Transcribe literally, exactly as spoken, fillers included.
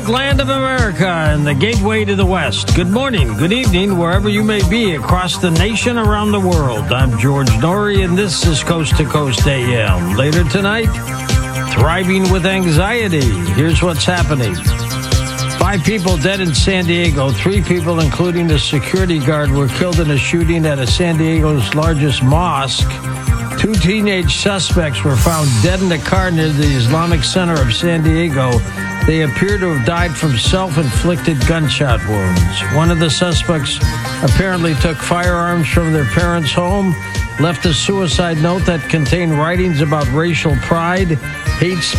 heartland of America and the gateway to the West. Good morning, good evening, wherever you may be across the nation, around the world. I'm George Norrie, and this is Coast to Coast A M. Later tonight, thriving with anxiety. Here's what's happening. Five people dead in San Diego. Three people, including a security guard, were killed in a shooting at a San Diego's largest mosque. Two teenage suspects were found dead in a car near the Islamic Center of San Diego. They appear to have died from self-inflicted gunshot wounds. One of the suspects apparently took firearms from their parents' home, left a suicide note that contained writings about racial pride, hate